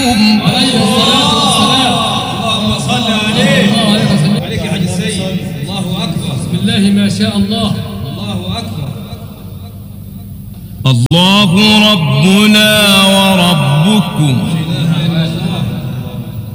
عليكم. عليه الصلاة والسلام. اللهم صل عليه. عليك يا حاج السيد. الله أكبر. بسم الله ما شاء الله. الله أكبر. الله ربنا وربكم